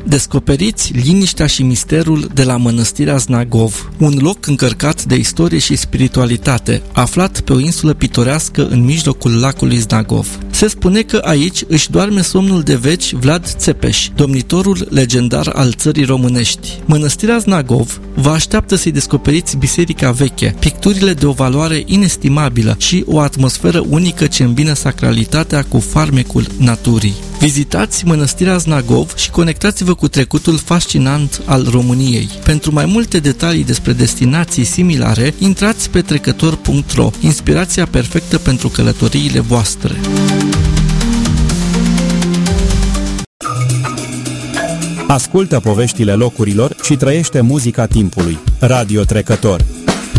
Descoperiți liniștea și misterul de la Mănăstirea Znagov, un loc încărcat de istorie și spiritualitate, aflat pe o insulă pitorească în mijlocul lacului Znagov. Se spune că aici își doarme somnul de veci Vlad Țepeș, domnitorul legendar al țării românești. Mănăstirea Znagov vă așteaptă să-i descoperiți biserica veche, picturile de o valoare inestimabilă și o atmosferă unică ce îmbină sacralitatea cu farmecul naturii. Vizitați Mănăstirea Znagov și conectați-vă cu trecutul fascinant al României. Pentru mai multe detalii despre destinații similare, intrați pe trecător.ro, inspirația perfectă pentru călătoriile voastre. Ascultă poveștile locurilor și trăiește muzica timpului. Radio Trecător.